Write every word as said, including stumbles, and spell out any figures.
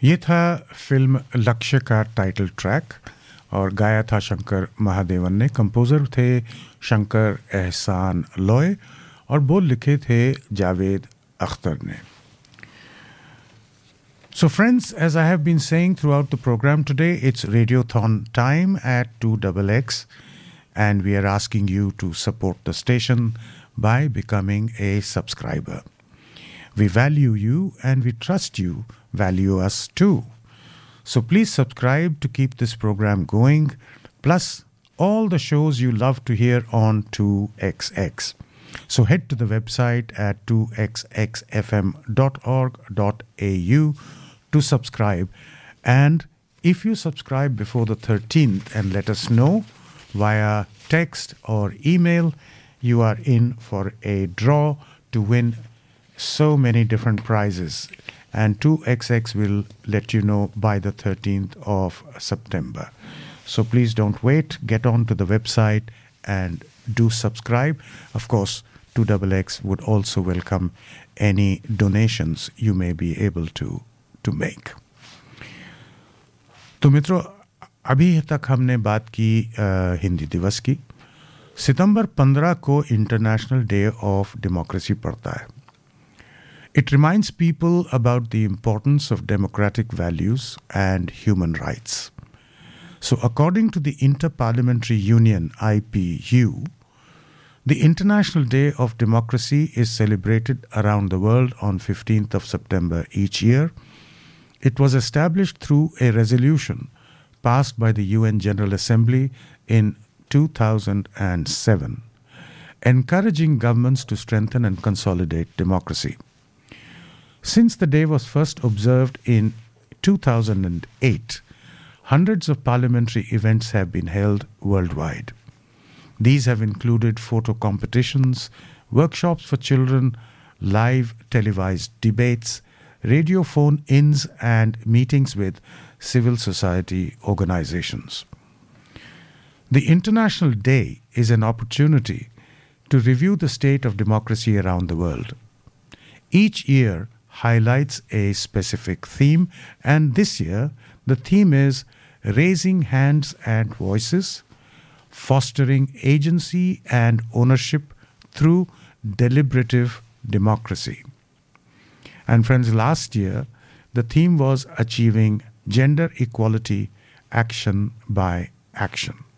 ये था फिल्म लक्ष्य का टाइटल ट्रैक और गाया था शंकर महादेवन ने। कंपोज़र थे शंकर एहसान लॉय और बोल लिखे थे जावेद अख्तर ने। So friends, as I have been saying throughout the program today, it's Radiothon time at two X X and we are asking you to support the station by becoming a subscriber. We value you and we trust you value us too. So please subscribe to keep this program going, plus all the shows you love to hear on two X X. So head to the website at two x x f m dot org dot a u to subscribe. And if you subscribe before the thirteenth and let us know via text or email, you are in for a draw to win so many different prizes. And two X X will let you know by the thirteenth of September. So please don't wait. Get on to the website and do subscribe. Of course, two X X would also welcome any donations you may be able to, to make. तो मित्रों, अभी तक हमने बात की आ, हिंदी दिवस की। सितंबर पंद्रह को इंटरनेशनल डे ऑफ डेमोक्रेसी पड़ता है। It reminds people about the importance of democratic values and human rights. So according to the Inter-Parliamentary Union, I P U, the International Day of Democracy is celebrated around the world on fifteenth of September each year. It was established through a resolution passed by the U N General Assembly in two thousand seven, encouraging governments to strengthen and consolidate democracy. Since the day was first observed in two thousand eight, hundreds of parliamentary events have been held worldwide. These have included photo competitions, workshops for children, live televised debates, radio phone-ins, and meetings with civil society organizations. The International Day is an opportunity to review the state of democracy around the world. Each year highlights a specific theme, and this year the theme is Raising Hands and Voices, Fostering Agency and Ownership Through Deliberative Democracy. And friends, last year the theme was Achieving Gender Equality, Action by Action.